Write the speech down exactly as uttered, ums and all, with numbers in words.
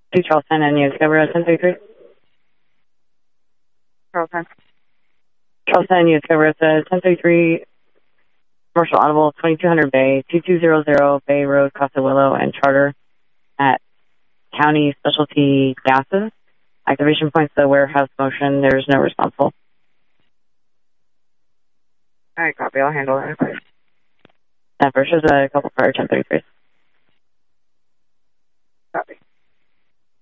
Two Charleston and you discover ten thirty-three. Charleston. Charleston, you discover ten thirty-three, commercial audible, twenty-two hundred Bay, two two zero zero Bay Road, Casa Willow, and charter at County Specialty Gases. Activation points the warehouse motion. There's no responsible. All right, copy. I'll handle it. That versus a couple prior ten thirty-three. Copy.